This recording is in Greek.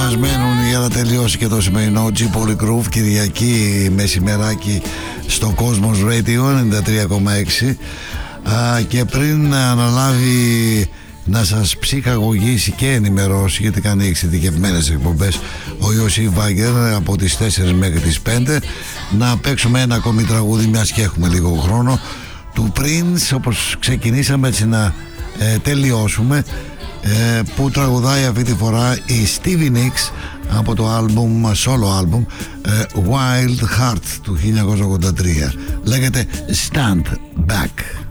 μας μένουν για να τελειώσει και το σημερινό G-Poly Groove, Κυριακή μεσημεράκι στο Cosmos Radio 93,6. Και πριν αναλάβει να σας ψυχαγωγήσει και ενημερώσει, γιατί κάνει εξειδικευμένες εκπομπές ο Ιωσήφ Βάγκερ από τις 4 μέχρι τις 5, να παίξουμε ένα ακόμη τραγούδι, μιας και έχουμε λίγο χρόνο, του Prince, όπως ξεκινήσαμε, έτσι να τελειώσουμε, που τραγουδάει αυτή τη φορά η Stevie Nicks από το solo album Wild Heart του 1983. Λέγεται Stand Back.